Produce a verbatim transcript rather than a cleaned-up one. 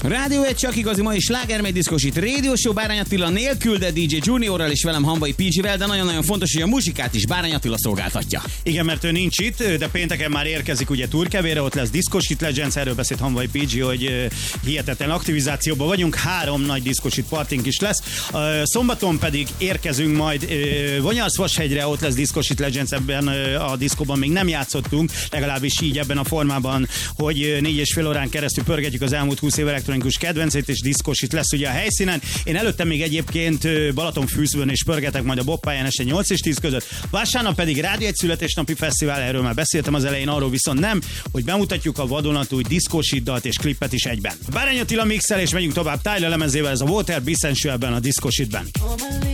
Rádió egy csak igazi mai sláger, mely diszkosít Radio Show Bárány Attila nélkül, de dé dzsé Juniorral és velem Hamvai pé gé-vel, de nagyon-nagyon fontos, hogy a muzsikát is Bárány Attila szolgáltatja. Igen, mert ő nincs itt, de pénteken már érkezik ugye Turkevére, ott lesz Discoshit Legends, erről beszélt Hamvai pé gé, hogy hihetetlen aktivizációban vagyunk, három nagy Discoshit partink is lesz. Szombaton pedig érkezünk majd Vonyarszvashegyre, ott lesz Discoshit Legends, ebben a diszkóban még nem játszottunk, legalábbis így ebben a formában, hogy négy és fél órán keresztül pörgetjük az elmúlt húsz év elektronikus kedvencét, és Discoshit lesz ugye a helyszínen. Én előtte még egyébként Balatonfűzőn is pörgetek majd a Bobpályán este nyolc és tíz között. Vasárnap pedig Rádió egy születésnapi fesztivál, erről már beszéltem az elején, arról viszont nem, hogy bemutatjuk a vadonatúj Discoshit dalt és klippet is egyben. Bárány Attila mixel, és megyünk tovább Tyler lemezével, ez a Water Be Sensual-ben a Discoshitben.